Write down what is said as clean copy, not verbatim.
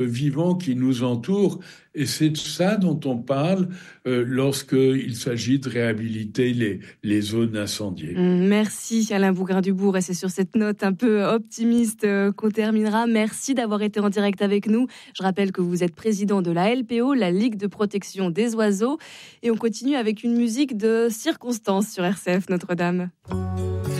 vivant qui nous entoure. Et c'est de ça dont on parle lorsqu'il s'agit de réhabiliter les zones incendiées. Merci Alain Bougrain-Dubourg. Et c'est sur cette note un peu optimiste qu'on terminera. Merci d'avoir été en direct avec nous. Je rappelle que vous êtes président de la LPO, la Ligue de protection des oiseaux. Et on continue avec une musique de circonstance sur RCF Notre-Dame.